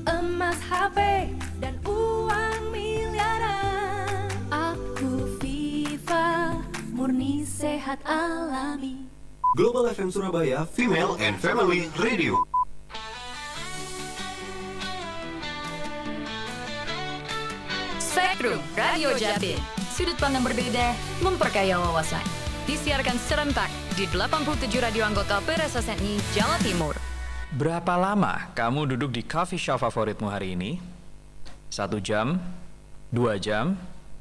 emas, HP, dan uang miliaran. Aku Viva, murni sehat alami. Global FM Surabaya, Female and Family Radio. Spektrum Radio Jatim. Sudut pandang berbeda, memperkaya wawasan. Disiarkan serentak di 87 radio anggota PRSSNI Jawa Timur. Berapa lama kamu duduk di coffee shop favoritmu hari ini? 1 jam? 2 jam?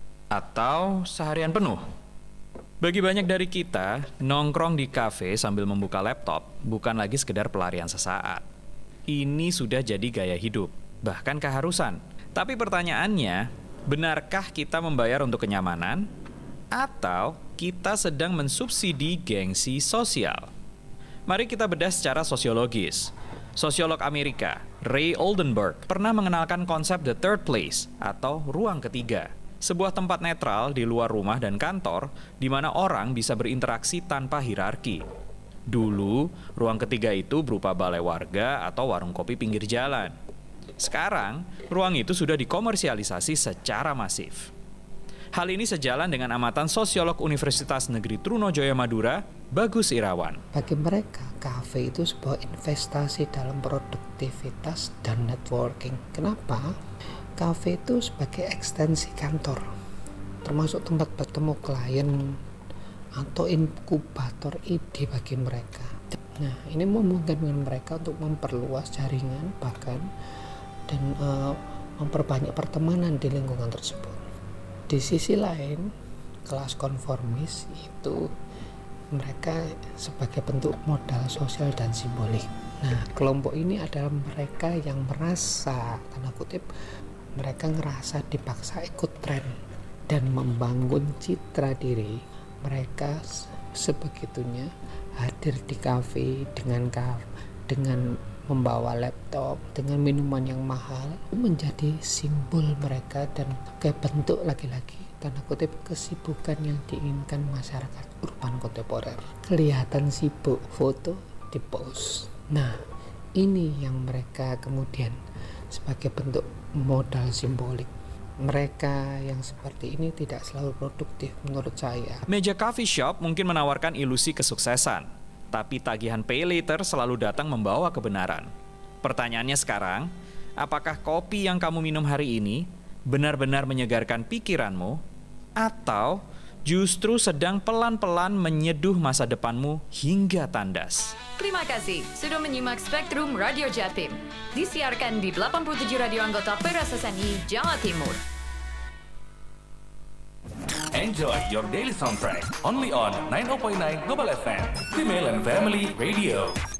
Atau seharian penuh? Bagi banyak dari kita, nongkrong di kafe sambil membuka laptop bukan lagi sekedar pelarian sesaat. Ini sudah jadi gaya hidup, bahkan keharusan. Tapi pertanyaannya, benarkah kita membayar untuk kenyamanan? Atau kita sedang mensubsidi gengsi sosial? Mari kita bedah secara sosiologis. Sosiolog Amerika, Ray Oldenburg, pernah mengenalkan konsep the third place atau ruang ketiga. Sebuah tempat netral di luar rumah dan kantor di mana orang bisa berinteraksi tanpa hierarki. Dulu, ruang ketiga itu berupa balai warga atau warung kopi pinggir jalan. Sekarang, ruang itu sudah dikomersialisasi secara masif. Hal ini sejalan dengan amatan sosiolog Universitas Negeri Trunojoyo Madura, Bagus Irawan. Bagi mereka, kafe itu sebuah investasi dalam produktivitas dan networking. Kenapa? Kafe itu sebagai ekstensi kantor, termasuk tempat bertemu klien atau inkubator ide bagi mereka. Nah, ini memungkinkan mereka untuk memperluas jaringan bahkan dan memperbanyak pertemanan di lingkungan tersebut. Di sisi lain, kelas konformis itu mereka sebagai bentuk modal sosial dan simbolik. Nah, kelompok ini adalah mereka yang merasa, tanda kutip, mereka ngerasa dipaksa ikut tren dan membangun citra diri. Mereka sebegitunya hadir di kafe dengan membawa laptop, dengan minuman yang mahal, menjadi simbol mereka dan kayak bentuk lagi-lagi tanda kutip kesibukan yang diinginkan masyarakat urban kontemporer. Kelihatan sibuk, foto di post. Nah, ini yang mereka kemudian sebagai bentuk modal simbolik. Mereka yang seperti ini tidak selalu produktif menurut saya. Meja coffee shop mungkin menawarkan ilusi kesuksesan, tapi tagihan pay later selalu datang membawa kebenaran. Pertanyaannya sekarang, apakah kopi yang kamu minum hari ini benar-benar menyegarkan pikiranmu, atau justru sedang pelan-pelan menyeduh masa depanmu hingga tandas? Terima kasih sudah menyimak Spektrum Radio Jatim. Disiarkan di 87 radio anggota PRSSNI Jawa Timur. Enjoy your daily soundtrack only on 90.9 Global FM, Female and Family Radio.